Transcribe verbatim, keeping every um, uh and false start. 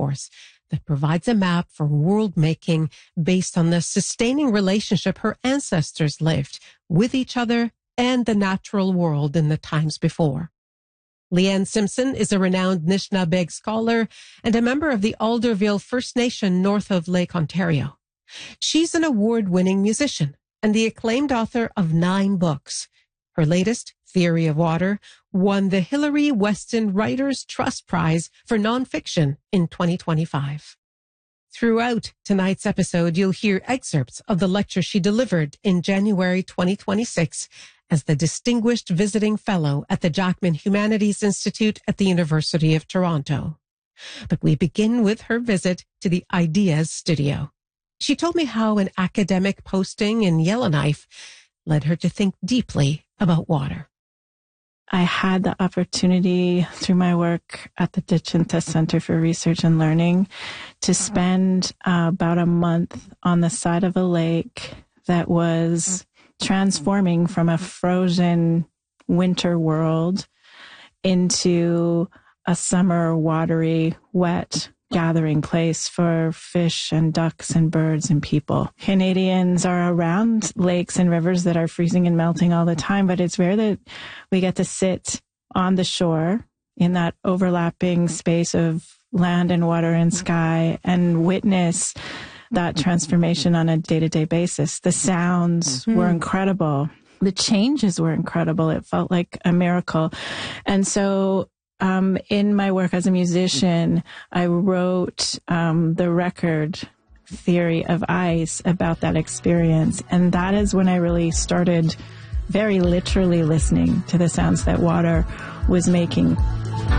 force that provides a map for world making based on the sustaining relationship her ancestors lived with each other and the natural world in the times before. Leanne Simpson is a renowned Nishnabeg scholar and a member of the Alderville First Nation north of Lake Ontario. She's an award-winning musician and the acclaimed author of nine books. Her latest, Theory of Water, won the Hilary Weston Writers' Trust Prize for Nonfiction in twenty twenty-five. Throughout tonight's episode, you'll hear excerpts of the lecture she delivered in January twenty twenty-six as the Distinguished Visiting Fellow at the Jackman Humanities Institute at the University of Toronto. But we begin with her visit to the Ideas Studio. She told me how an academic posting in Yellowknife led her to think deeply about water. I had the opportunity through my work at the Ditchinta Center for Research and Learning to spend uh, about a month on the side of a lake that was transforming from a frozen winter world into a summer watery, wet gathering place for fish and ducks and birds and people. Canadians are around lakes and rivers that are freezing and melting all the time, but it's rare that we get to sit on the shore in that overlapping space of land and water and sky and witness that transformation on a day-to-day basis. The sounds mm-hmm. were incredible. The changes were incredible. It felt like a miracle. And so Um, in my work as a musician, I wrote um, the record Theory of Ice about that experience. And that is when I really started very literally listening to the sounds that water was making.